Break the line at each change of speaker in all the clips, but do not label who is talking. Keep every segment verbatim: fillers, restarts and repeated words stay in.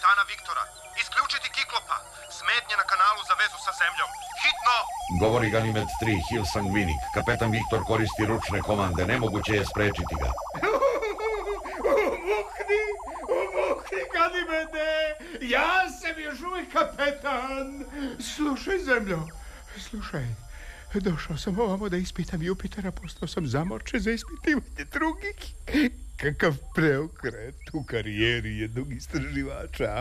kapetana Viktora. Isključiti Kiklopa. Smetnje na kanalu za vezu sa zemljom. Hitno!
Govori Ganimed tri, Hil Sangvinik. Kapetan Viktor koristi ručne komande. Nemoguće je sprečiti ga.
Umukni! Umukni, Ganimede! Ja sam još uvijek kapetan! Slušaj, zemljo, slušaj. Došao sam ovamo da ispitam Jupitera, postao sam zamorčen za ispitivanje drugih. Kakav preokret u karijeri jednog istraživača.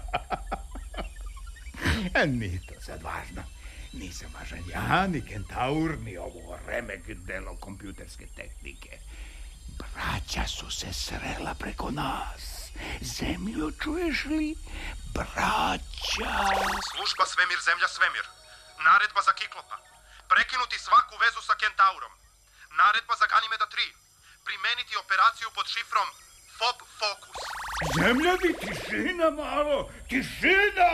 Nije to sad važno. Nisam važan ja, ni Kentaur, ni ovo remek delo kompjuterske tehnike. Braća su se srela preko nas. Zemljo, čuješ li? Braća.
Služba Svemir, zemlja, svemir. Naredba za Kiklopa. Prekinuti svaku vezu sa Kentaurom. Naredba za Ganimeda tri. Primeniti operaciju pod šifrom Fob Focus.
Zemlja mi, tišina malo, tišina!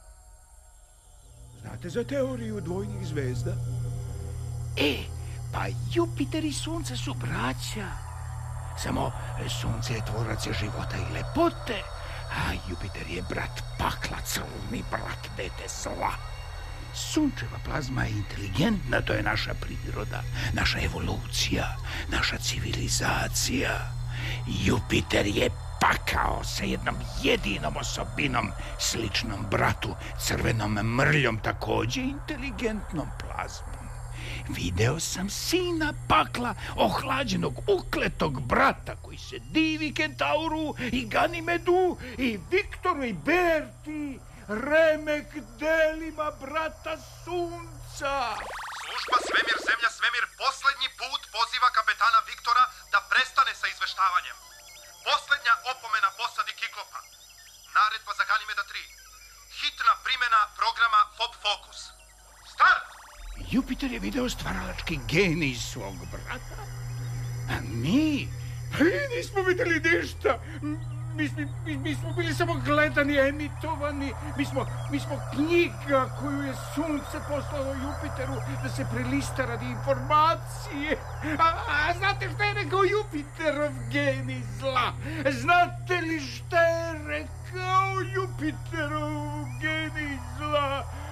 Znate za teoriju dvojnih zvezda? E, pa Jupiter i Sunce su braća. Samo Sunce je tvorac života i lepote, a Jupiter je brat pakla, crni brat dete zla. Sunčeva plazma je inteligentna, to je naša priroda, naša evolucija, naša civilizacija. Jupiter je pakao sa jednom jedinom osobinom, sličnom bratu, crvenom mrljom, također inteligentnom plazmom. Video sam sina pakla, ohlađenog, ukletog brata koji se divi Kentauru i Ganimedu i Viktoru i Berti, remek delima brata Sunca.
Služba Svemir, zemlja, svemir posljednji put poziva kapetana Viktora da prestane sa izveštavanjem. Posljednja opomena posadi Kiklopa. Naredba za Ganimeda tri. Hitna primjena programa Fob Focus. Start!
Jupiter je video stvaralački genij svog brata, a mi, mi nismo vidjeli ništa. Mi, mi, mi smo bili samo gledani, emitovani. Mi smo, mi smo knjiga koju je Sunce poslalo Jupiteru da se prelista radi informacije. A, a znate šta je rekao Jupiterov genij zla? Znate li šta je rekao Jupiterov genij zla?